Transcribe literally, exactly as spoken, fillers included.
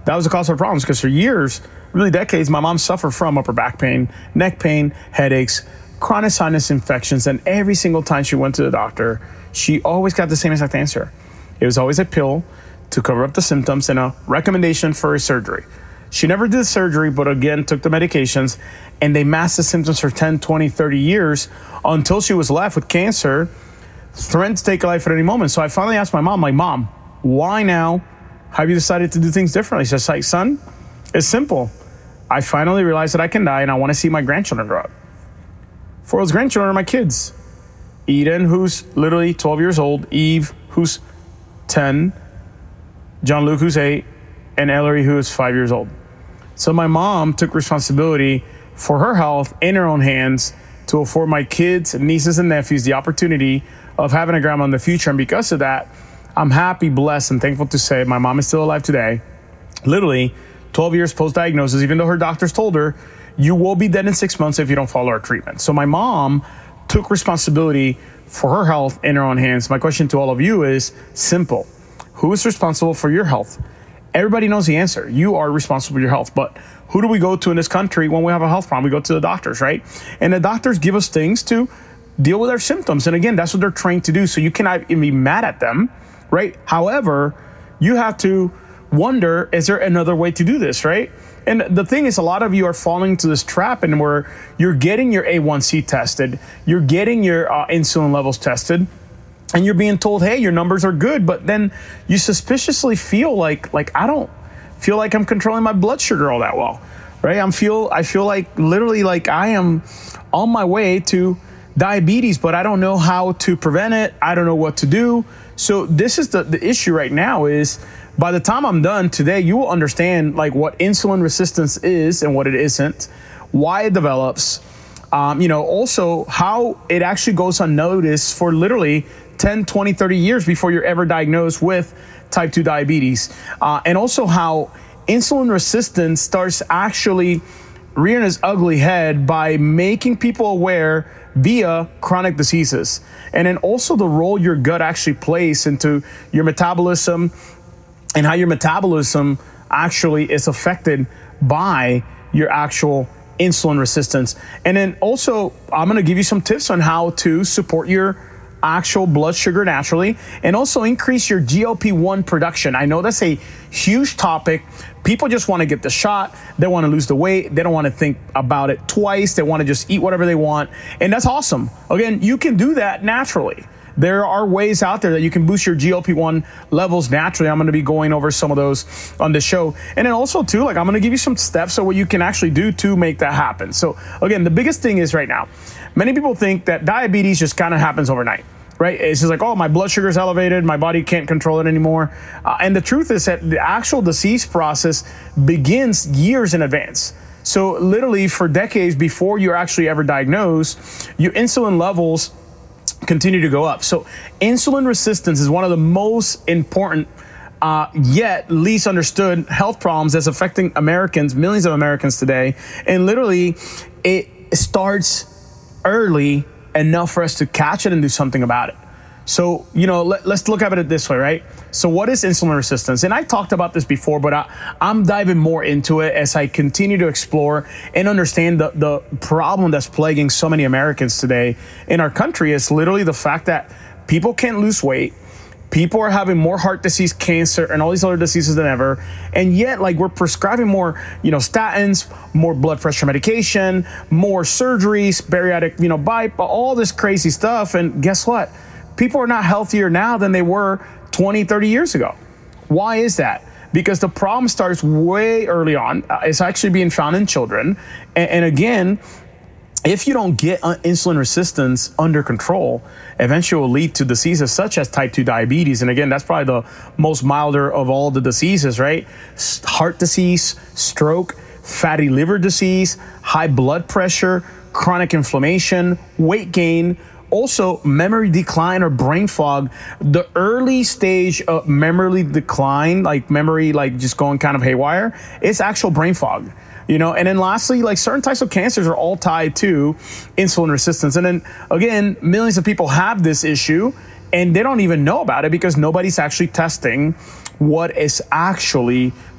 that was the cause of the problems, because for years, really decades, my mom suffered from upper back pain, neck pain, headaches, chronic sinus infections, and every single time she went to the doctor, she always got the same exact answer. It was always a pill to cover up the symptoms and a recommendation for a surgery. She never did surgery, but again, took the medications, and they masked the symptoms for ten, twenty, thirty years until she was left with cancer, threatened to take her life at any moment. So I finally asked my mom, like, Mom, why now have you decided to do things differently? She's like, son, it's simple. I finally realized that I can die and I want to see my grandchildren grow up. For those grandchildren are my kids. Eden, who's literally twelve years old, Eve, who's ten, John Luke, who's eight, and Ellery, who is five years old. So my mom took responsibility for her health in her own hands to afford my kids, nieces, and nephews the opportunity of having a grandma in the future. And because of that, I'm happy, blessed, and thankful to say my mom is still alive today. Literally, twelve years post-diagnosis, even though her doctors told her, you will be dead in six months if you don't follow our treatment. So my mom took responsibility for her health in her own hands. My question to all of you is simple. Who is responsible for your health? Everybody knows the answer. You are responsible for your health. But who do we go to in this country when we have a health problem? We go to the doctors, right? And the doctors give us things to deal with our symptoms. And again, that's what they're trained to do. So you cannot even be mad at them, right? However, you have to wonder, is there another way to do this, right? And the thing is, a lot of you are falling into this trap, and where you're getting your A one C tested, you're getting your uh, insulin levels tested, and you're being told, hey, your numbers are good, but then you suspiciously feel like, like I don't feel like I'm controlling my blood sugar all that well, right? I'm feel, I feel like literally like I am on my way to diabetes, but I don't know how to prevent it. I don't know what to do. So this is the, the issue right now is, by the time I'm done today, you will understand like what insulin resistance is and what it isn't, why it develops, um, you know, also how it actually goes unnoticed for literally ten, twenty, thirty years before you're ever diagnosed with type two diabetes. Uh, and also how insulin resistance starts actually rearing its ugly head by making people aware via chronic diseases. And then also the role your gut actually plays into your metabolism, and how your metabolism actually is affected by your actual insulin resistance. And then also, I'm gonna give you some tips on how to support your actual blood sugar naturally, and also increase your G L P one production. I know that's a huge topic. People just wanna get the shot. They wanna lose the weight. They don't wanna think about it twice. They wanna just eat whatever they want. And that's awesome. Again, you can do that naturally. There are ways out there that you can boost your G L P one levels naturally. I'm going to be going over some of those on this show. And then also too, like I'm going to give you some steps of what you can actually do to make that happen. So again, the biggest thing is right now, many people think that diabetes just kind of happens overnight, right? It's just like, oh, my blood sugar is elevated. My body can't control it anymore. Uh, and the truth is that the actual disease process begins years in advance. So literally for decades before you're actually ever diagnosed, your insulin levels continue to go up. So insulin resistance is one of the most important, uh, yet least understood health problems that's affecting Americans, millions of Americans today. And literally it starts early enough for us to catch it and do something about it. So, you know, let, let's look at it this way, right? So what is insulin resistance? And I talked about this before, but I, I'm diving more into it as I continue to explore and understand the, the problem that's plaguing so many Americans today in our country is literally the fact that people can't lose weight. People are having more heart disease, cancer, and all these other diseases than ever. And yet, like, we're prescribing more, you know, statins, more blood pressure medication, more surgeries, bariatric, you know, bypass, all this crazy stuff. And guess what? People are not healthier now than they were twenty, thirty years ago. Why is that? Because the problem starts way early on. Uh, it's actually being found in children. And, and again, if you don't get insulin resistance under control, eventually it will lead to diseases such as type two diabetes. And again, that's probably the most milder of all the diseases, right? Heart disease, stroke, fatty liver disease, high blood pressure, chronic inflammation, weight gain, also memory decline or brain fog. The early stage of memory decline, like memory, like just going kind of haywire, it's actual brain fog. You know, and then lastly, like certain types of cancers are all tied to insulin resistance. And then again, millions of people have this issue and they don't even know about it because nobody's actually testing what is actually